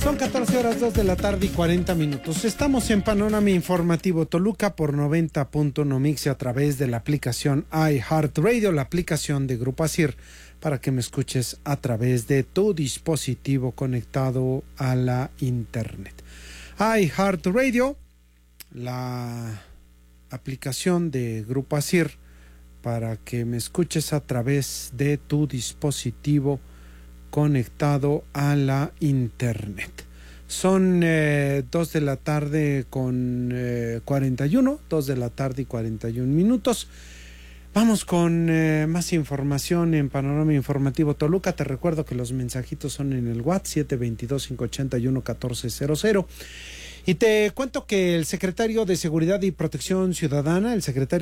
Son 14 horas 2 de la tarde y 40 minutos. Estamos en Panorama Informativo Toluca por 90.1 Mix a través de la aplicación iHeartRadio, la aplicación de Grupo ASIR, para que me escuches a través de tu dispositivo conectado a la internet. iHeartRadio, la aplicación de Grupo ASIR, para que me escuches a través de tu dispositivo conectado a la internet. Son 2 de la tarde con 41, 2 de la tarde y 41 minutos. Vamos con más información en Panorama Informativo Toluca. Te recuerdo que los mensajitos son en el WhatsApp 722-581-1400. Y te cuento que el secretario de Seguridad y Protección Ciudadana,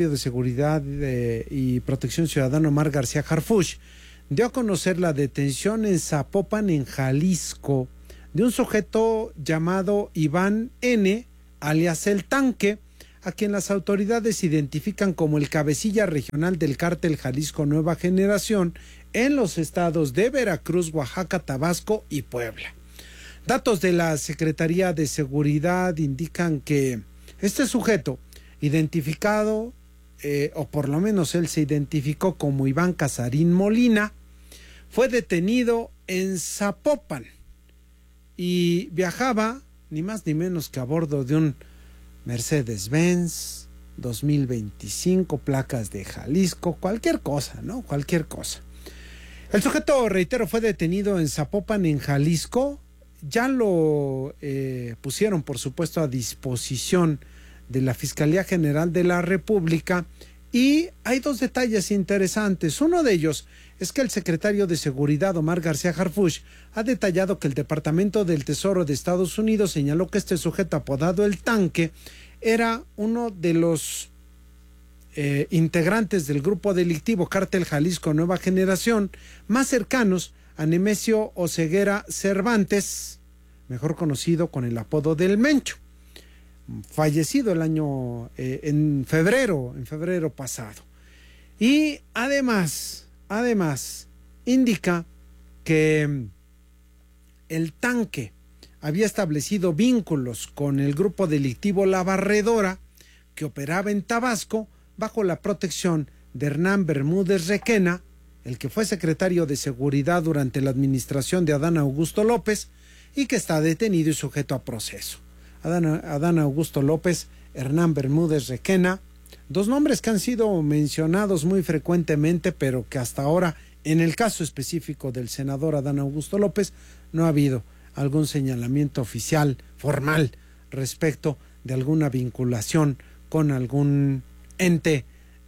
Omar García Harfuch, dio a conocer la detención en Zapopan, en Jalisco, de un sujeto llamado Iván N., alias El Tanque, a quien las autoridades identifican como el cabecilla regional del cártel Jalisco Nueva Generación en los estados de Veracruz, Oaxaca, Tabasco y Puebla. Datos de la Secretaría de Seguridad indican que este sujeto, identificado, o por lo menos él se identificó como Iván Casarín Molina, fue detenido en Zapopan y viajaba ni más ni menos que a bordo de un Mercedes-Benz 2025, placas de Jalisco, cualquier cosa, ¿no? Cualquier cosa. El sujeto, reitero, fue detenido en Zapopan, en Jalisco. Ya lo pusieron, por supuesto, a disposición de la Fiscalía General de la República. Y hay dos detalles interesantes. Uno de ellos es que el secretario de Seguridad, Omar García Harfuch, ha detallado que el Departamento del Tesoro de Estados Unidos señaló que este sujeto apodado El Tanque era uno de los integrantes del grupo delictivo Cártel Jalisco Nueva Generación más cercanos a Nemesio Oseguera Cervantes, mejor conocido con el apodo del Mencho, fallecido el año en febrero pasado. Y además indica que El Tanque había establecido vínculos con el grupo delictivo La Barredora, que operaba en Tabasco bajo la protección de Hernán Bermúdez Requena, el que fue secretario de Seguridad durante la administración de Adán Augusto López y que está detenido y sujeto a proceso. Adán Augusto López, Hernán Bermúdez Requena, dos nombres que han sido mencionados muy frecuentemente, pero que hasta ahora, en el caso específico del senador Adán Augusto López, no ha habido algún señalamiento oficial, formal, respecto de alguna vinculación con algún ente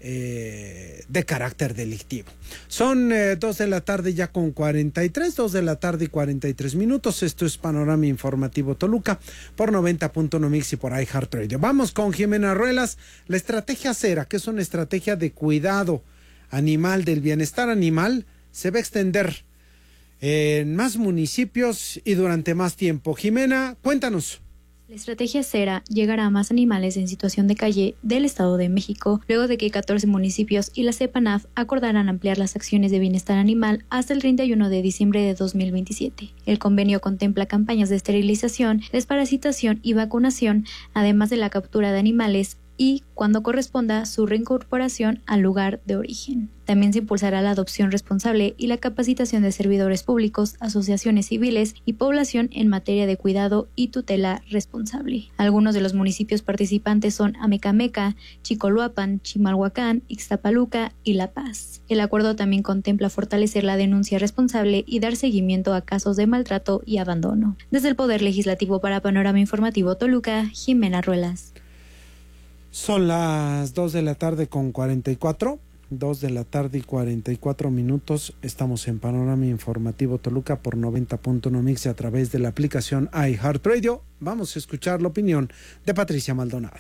de carácter delictivo. Son 2 de la tarde ya con 43, 2 de la tarde y 43 minutos. Esto es Panorama Informativo Toluca por 90.1 Mix y por iHeartRadio. Vamos con Jimena Ruelas. La estrategia Cera, que es una estrategia de cuidado animal, del bienestar animal, se va a extender en más municipios y durante más tiempo. Jimena, cuéntanos. La estrategia Cera llegará a más animales en situación de calle del Estado de México, luego de que 14 municipios y la CEPANAF acordaran ampliar las acciones de bienestar animal hasta el 31 de diciembre de 2027. El convenio contempla campañas de esterilización, desparasitación y vacunación, además de la captura de animales y, cuando corresponda, su reincorporación al lugar de origen. También se impulsará la adopción responsable y la capacitación de servidores públicos, asociaciones civiles y población en materia de cuidado y tutela responsable. Algunos de los municipios participantes son Amecameca, Chicoloapan, Chimalhuacán, Ixtapaluca y La Paz. El acuerdo también contempla fortalecer la denuncia responsable y dar seguimiento a casos de maltrato y abandono. Desde el Poder Legislativo para Panorama Informativo Toluca, Jimena Ruelas. Son las 2 de la tarde con 44, 2 de la tarde y 44 minutos. Estamos en Panorama Informativo Toluca por 90.1 Mix a través de la aplicación iHeartRadio. Vamos a escuchar la opinión de Patricia Maldonado.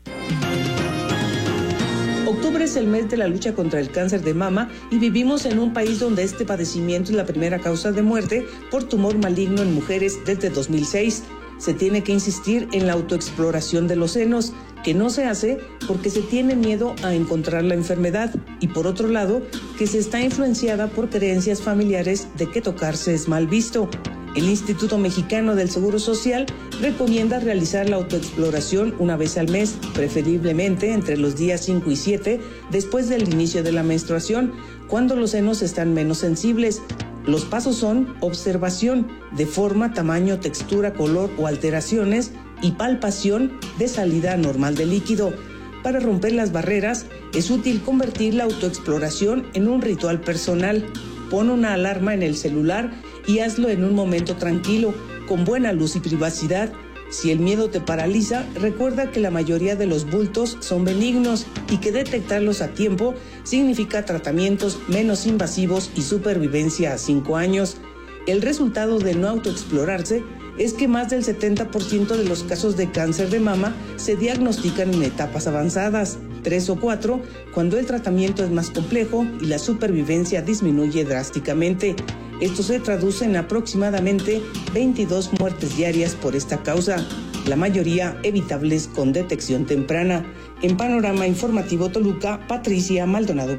Octubre es el mes de la lucha contra el cáncer de mama y vivimos en un país donde este padecimiento es la primera causa de muerte por tumor maligno en mujeres desde 2006. Se tiene que insistir en la autoexploración de los senos, que no se hace porque se tiene miedo a encontrar la enfermedad y, por otro lado, que se está influenciada por creencias familiares de que tocarse es mal visto. El Instituto Mexicano del Seguro Social recomienda realizar la autoexploración una vez al mes, preferiblemente entre los días 5 y 7 después del inicio de la menstruación, cuando los senos están menos sensibles. Los pasos son observación de forma, tamaño, textura, color o alteraciones y palpación de salida normal de líquido. Para romper las barreras, es útil convertir la autoexploración en un ritual personal. Pon una alarma en el celular y hazlo en un momento tranquilo, con buena luz y privacidad. Si el miedo te paraliza, recuerda que la mayoría de los bultos son benignos y que detectarlos a tiempo significa tratamientos menos invasivos y supervivencia a 5 años. El resultado de no autoexplorarse es que más del 70% de los casos de cáncer de mama se diagnostican en etapas avanzadas, 3 o 4, cuando el tratamiento es más complejo y la supervivencia disminuye drásticamente. Esto se traduce en aproximadamente 22 muertes diarias por esta causa, la mayoría evitables con detección temprana. En Panorama Informativo Toluca, Patricia Maldonado.